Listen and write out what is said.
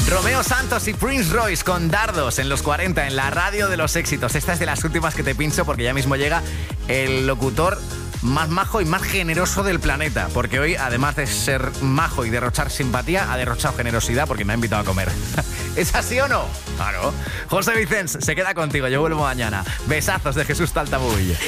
Romeo Santos y Prince Royce con Dardos en los 40 en la radio de los éxitos. Esta es de las últimas que te pincho porque ya mismo llega el locutor más majo y más generoso del planeta, porque hoy, además de ser majo y derrochar simpatía, ha derrochado generosidad porque me ha invitado a comer. ¿Es así o no? Claro. José Vicens se queda contigo, yo vuelvo mañana. Besazos de Jesús Taltabull.